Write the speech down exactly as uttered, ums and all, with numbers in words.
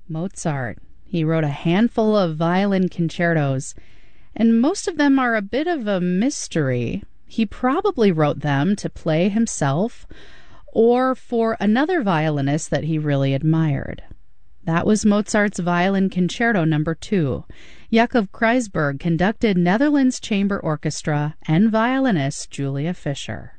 Mozart. He wrote a handful of violin concertos, and most of them are a bit of a mystery. He probably wrote them to play himself or for another violinist that he really admired. That was Mozart's Violin Concerto Number two. Jakob Kreisberg conducted Netherlands Chamber Orchestra and violinist Julia Fischer.